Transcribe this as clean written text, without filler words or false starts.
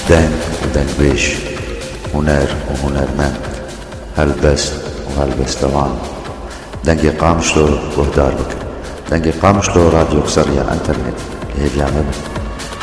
دنگ ودنگبيش، هنر وهنرمند، هلبست وهلبستوان. دنگی قامشلو وهدار بك، دنگی قامشلو راديو كسرية انترنت. هي بيعمل